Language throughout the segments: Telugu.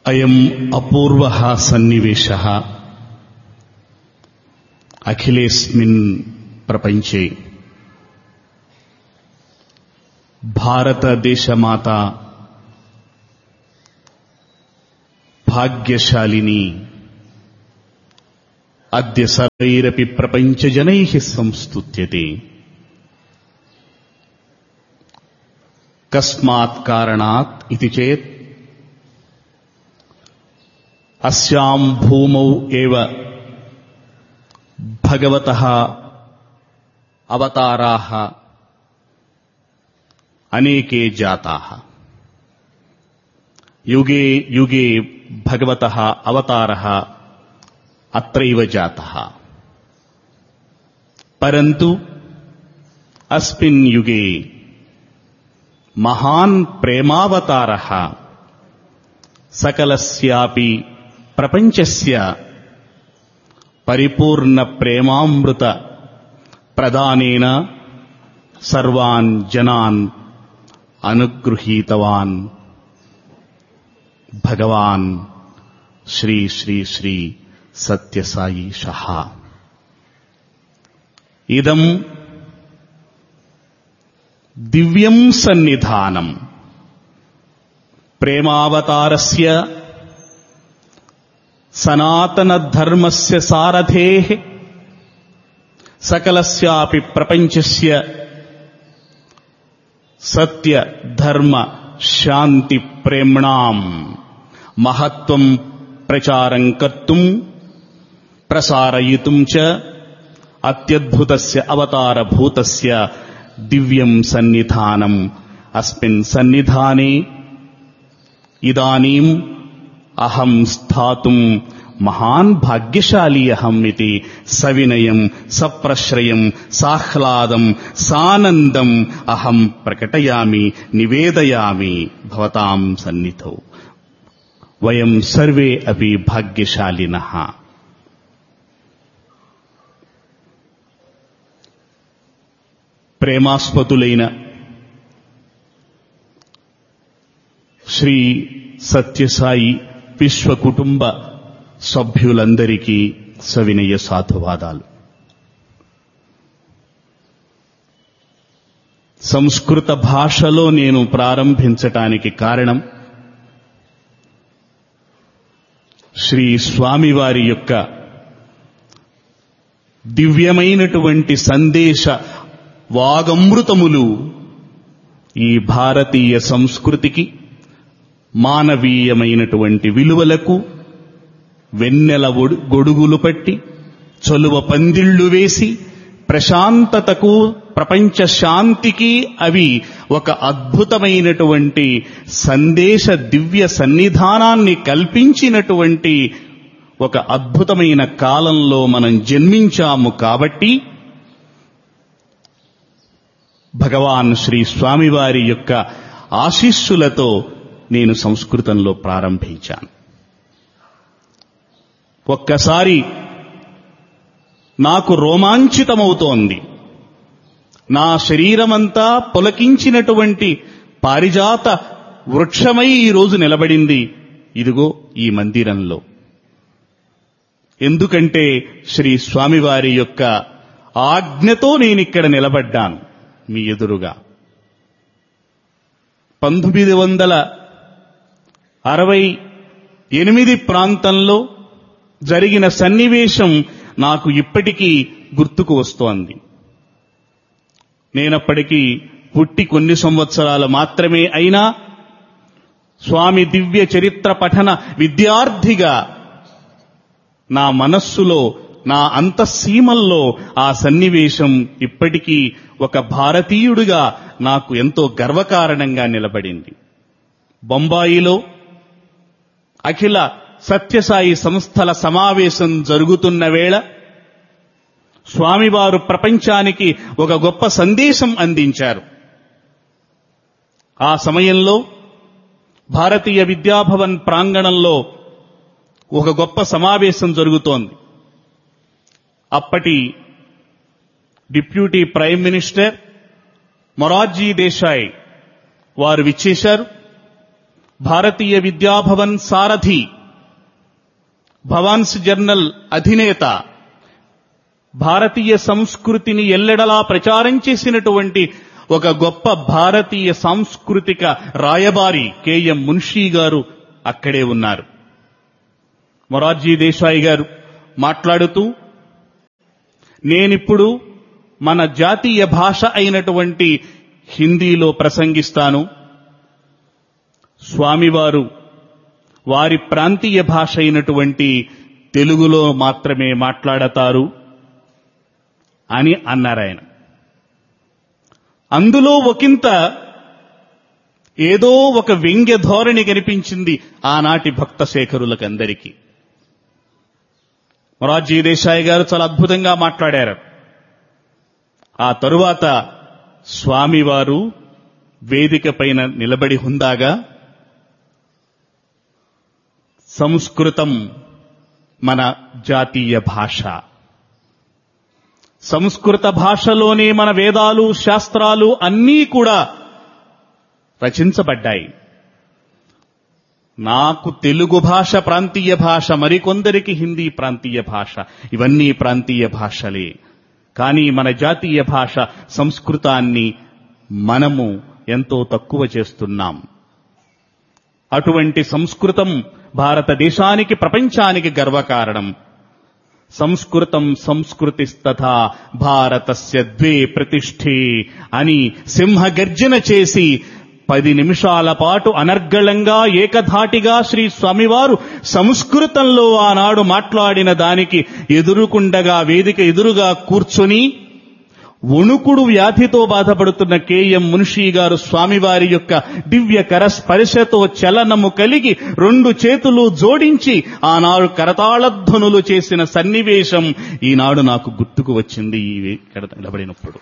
అయం అపూర్వః సన్నివేశः అఖిలేస్మిన్ ప్రపంచే భారతదేశమాత భాగ్యశాలిని అద్య సర్వైరపి ప్రపంచజనైః సంస్తుత్యతే. కస్మాత్ కారణాత్ ఇతి చేత్ అస్యాం భూమౌ ఏవ భగవతః అవతారాః అనేకే జాతాః. యుగే యుగే భగవతః అవతారः అత్రైవ జాతः. పరంతు అస్మిన్ యుగే మహాన్ ప్రేమావతారः సకలస్యాపి ప్రపంచస్య పరిపూర్ణ ప్రేమామృత ప్రదానేన సర్వాన్ జనాన్ అనుగృహీతవాన్ భగవాన్ శ్రీ శ్రీ శ్రీ సత్యసాయీశః. ఇదం దివ్యం సన్నిధానం ప్రేమావతారస్య సనాతన ధర్మస్య సారథేః సకలస్యాపి ప్రపంచస్య సత్య ధర్మ శాంతి ప్రేమ్ణాం మహత్వం ప్రచారం కర్తుం ప్రసారయితుం చ అత్యద్భుతస్య అవతారభూతస్య దివ్యం సన్నిధానం అస్మిన్ సన్నిధానే ఇదానీం అహం స్థాతుం మహాన్ భాగ్యశాలి అహం ఇతి సవినయం సప్రశ్రయం సాహ్లాదం సానందం అహం ప్రకటయామి నివేదయామి భవతాం సన్నిధౌ. వయం సర్వే అపి భాగ్యశాలినః. ప్రేమాస్పదులైన శ్రీ సత్యసాయి విశ్వ కుటుంబ సభ్యులందరికీ సవినయ సాధువాదాలు. సంస్కృత భాషలో నేను ప్రారంభించటానికి కారణం శ్రీ స్వామివారి యొక్క దివ్యమైనటువంటి సందేశ వాగమృతములు ఈ భారతీయ సంస్కృతికి మానవీయమైనటువంటి విలువలకు వెన్నెల గొడుగులు పట్టి చలువ పందిళ్లు వేసి ప్రశాంతతకు ప్రపంచ శాంతికి అవి ఒక అద్భుతమైనటువంటి సందేశ దివ్య సన్నిధానాన్ని కల్పించినటువంటి ఒక అద్భుతమైన కాలంలో మనం జన్మించాము. కాబట్టి భగవాన్ శ్రీ స్వామివారి యొక్క ఆశీస్సులతో నేను సంస్కృతంలో ప్రారంభించాను. ఒక్కసారి నాకు రోమాంచితమవుతోంది. నా శరీరమంతా పులకించినటువంటి పారిజాత వృక్షమై ఈరోజు నిలబడింది ఇదిగో ఈ మందిరంలో. ఎందుకంటే శ్రీ స్వామివారి యొక్క ఆజ్ఞతో నేనిక్కడ నిలబడ్డాను మీ ఎదురుగా. 1968 ప్రాంతంలో జరిగిన సన్నివేశం నాకు ఇప్పటికీ గుర్తుకు వస్తోంది. నేనప్పటికీ పుట్టి కొన్ని సంవత్సరాలు మాత్రమే అయినా స్వామి దివ్య చరిత్ర పఠన విద్యార్థిగా నా మనస్సులో నా అంతఃసీమల్లో ఆ సన్నివేశం ఇప్పటికీ ఒక భారతీయుడిగా నాకు ఎంతో గర్వకారణంగా నిలబడింది. బొంబాయిలో అఖిల సత్యసాయి సంస్థల సమావేశం జరుగుతున్న వేళ స్వామివారు ప్రపంచానికి ఒక గొప్ప సందేశం అందించారు. ఆ సమయంలో భారతీయ విద్యాభవన్ ప్రాంగణంలో ఒక గొప్ప సమావేశం జరుగుతోంది. అప్పటి deputy prime minister Morarji Desai వారు విచ్చేశారు. భారతీయ విద్యాభవన్ సారథి, భవాన్స్ జర్నల్ అధినేత, భారతీయ సంస్కృతిని ఎల్లెడలా ప్రచారం చేసినటువంటి ఒక గొప్ప భారతీయ సాంస్కృతిక రాయబారి కెఎం మున్షీ గారు అక్కడే ఉన్నారు. మొరార్జీ దేశాయ్ గారు మాట్లాడుతూ, నేనిప్పుడు మన జాతీయ భాష అయినటువంటి హిందీలో ప్రసంగిస్తాను, స్వామివారు వారి ప్రాంతీయ భాష అయినటువంటి తెలుగులో మాత్రమే మాట్లాడతారు అని అన్నారాయన. అందులో ఒకంత ఏదో ఒక వ్యంగ్య ధోరణి కనిపించింది ఆనాటి భక్త శేఖరులకందరికీ. మొరార్జీ దేశాయ్ గారు చాలా అద్భుతంగా మాట్లాడారు. ఆ తరువాత స్వామివారు వేదిక పైన నిలబడి హుందాగా, సంస్కృతం మన జాతీయ భాష, సంస్కృత భాషలోనే మన వేదాలు శాస్త్రాలు అన్నీ కూడా రచించబడ్డాయి. నాకు తెలుగు భాష ప్రాంతీయ భాష, మరికొందరికి హిందీ ప్రాంతీయ భాష, ఇవన్నీ ప్రాంతీయ భాషలే. కానీ మన జాతీయ భాష సంస్కృతాన్ని మనము ఎంతో తక్కువ చేస్తున్నాం. అటువంటి సంస్కృతం భారతదేశానికి, ప్రపంచానికి గర్వకారణం. సంస్కృతం సంస్కృతిస్తథా భారతస్య ద్వే ప్రతిష్ఠే అని సింహగర్జన చేసి 10 నిమిషాల పాటు అనర్గళంగా ఏకధాటిగా శ్రీ స్వామివారు సంస్కృతంలో ఆనాడు మాట్లాడిన దానికి ఎదురుకుండగా వేదిక ఎదురుగా కూర్చొని వణుకుడు వ్యాధితో బాధపడుతున్న కెఎం మున్షీ గారు స్వామివారి యొక్క దివ్య కరస్పర్శతో చలనము కలిగి 2 చేతులు జోడించి ఆనాడు కరతాళధ్వనులు చేసిన సన్నివేశం ఈనాడు నాకు గుర్తుకు వచ్చింది ఇక్కడ నిలబడినప్పుడు.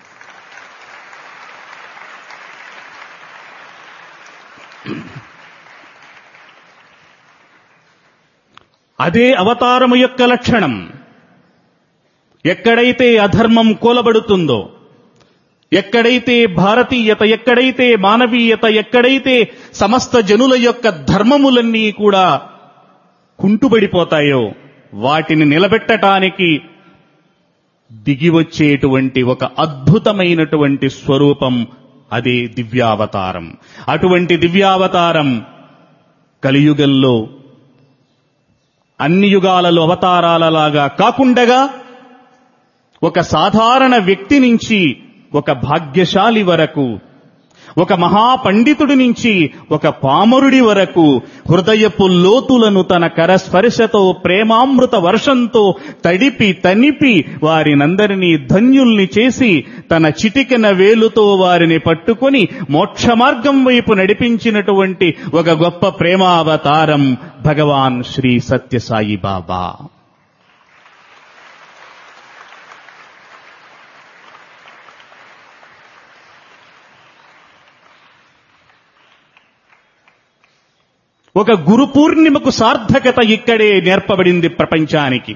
అదే అవతారము యొక్క లక్షణం. ఎక్కడైతే అధర్మం కూలబడుతుందో, ఎక్కడైతే భారతీయత, ఎక్కడైతే మానవీయత, ఎక్కడైతే సమస్త జనుల యొక్క ధర్మములన్నీ కూడా కుంటుబడిపోతాయో వాటిని నిలబెట్టడానికి దిగివచ్చేటువంటి ఒక అద్భుతమైనటువంటి స్వరూపం అదే దివ్యావతారం. అటువంటి దివ్యావతారం కలియుగంలో అన్ని యుగాలలో అవతారాలలాగా కాకుండగా ఒక సాధారణ వ్యక్తి నుంచి ఒక భాగ్యశాలి వరకు, ఒక మహాపండితుడి నుంచి ఒక పామరుడి వరకు హృదయపు లోతులను తన కరస్పర్శతో ప్రేమామృత వర్షంతో తడిపి తనిపి వారినందరినీ ధన్యుల్ని చేసి తన చిటికెన వేలుతో వారిని పట్టుకొని మోక్ష మార్గం వైపు నడిపించినటువంటి ఒక గొప్ప ప్రేమావతారం భగవాన్ శ్రీ సత్యసాయి బాబా. ఒక గురు పూర్ణిమకు సార్థకత ఇక్కడే నేర్పబడింది ప్రపంచానికి.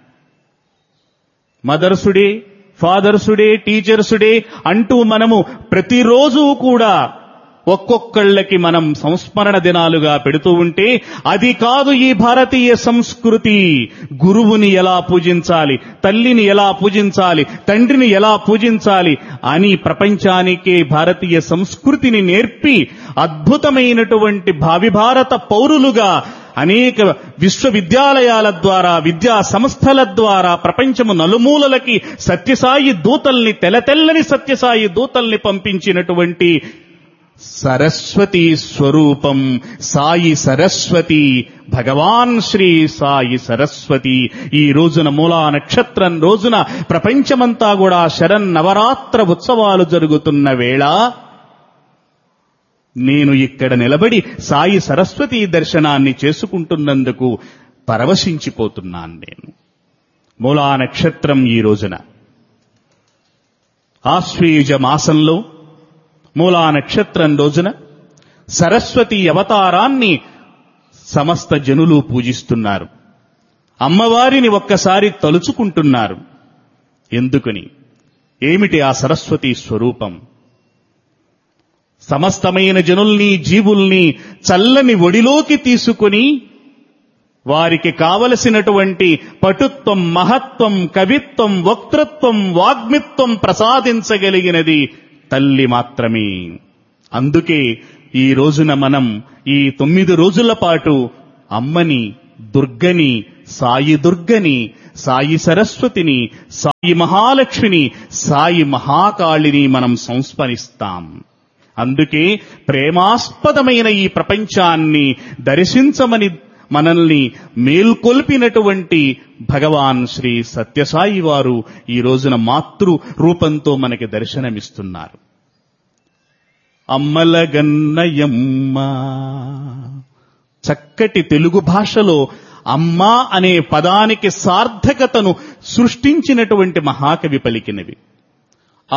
మదర్సుడే, ఫాదర్సుడే, టీచర్సుడే అంటూ మనము ప్రతిరోజు కూడా ఒక్కొక్కళ్ళకి మనం సంస్మరణ దినాలుగా పెడుతూ ఉంటే అది కాదు ఈ భారతీయ సంస్కృతి. గురువుని ఎలా పూజించాలి, తల్లిని ఎలా పూజించాలి, తండ్రిని ఎలా పూజించాలి అని ప్రపంచానికే భారతీయ సంస్కృతిని నేర్పి అద్భుతమైనటువంటి భావి భారత పౌరులుగా అనేక విశ్వవిద్యాలయాల ద్వారా, విద్యా సంస్థల ద్వారా ప్రపంచము నలుమూలలకి సత్యసాయి దూతల్ని, తెల్లతెల్లని సత్యసాయి దూతల్ని పంపించినటువంటి సరస్వతి స్వరూపం సాయి సరస్వతి, భగవాన్ శ్రీ సాయి సరస్వతి. ఈ రోజున మూలా నక్షత్రం రోజున ప్రపంచమంతా కూడా శరన్నవరాత్ర ఉత్సవాలు జరుగుతున్న వేళ నేను ఇక్కడ నిలబడి సాయి సరస్వతి దర్శనాన్ని చేసుకుంటున్నందుకు పరవశించిపోతున్నాను. నేను మూలా నక్షత్రం ఈ రోజున ఆశ్వేయుజ మాసంలో మూలా నక్షత్రం రోజున సరస్వతి అవతారాన్ని సమస్త జనులు పూజిస్తున్నారు. అమ్మవారిని ఒక్కసారి తలుచుకుంటున్నారు. ఎందుకని? ఏమిటి ఆ సరస్వతి స్వరూపం? సమస్తమైన జనుల్ని, జీవుల్ని చల్లని ఒడిలోకి తీసుకుని వారికి కావలసినటువంటి పటుత్వం, మహత్వం, కవిత్వం, వక్తృత్వం, వాగ్మిత్వం ప్రసాదించగలిగినది తల్లి మాత్రమే. అందుకే ఈ రోజున మనం ఈ 9 రోజుల పాటు అమ్మని, దుర్గని, సాయి దుర్గని, సాయి సరస్వతిని, సాయి మహాలక్ష్మిని, సాయి మహాకాళిని మనం సంస్మరిస్తాం. అందుకే ప్రేమాస్పదమైన ఈ ప్రపంచాన్ని దర్శించమని మనల్ని మేల్కొల్పినటువంటి భగవాన్ శ్రీ సత్యసాయి వారు ఈ రోజున మాతృ రూపంతో మనకి దర్శనమిస్తున్నారు. అమ్మలగన్నయమ్మ. చక్కటి తెలుగు భాషలో అమ్మా అనే పదానికి సార్థకతను సృష్టించినటువంటి మహాకవి పలికినవి.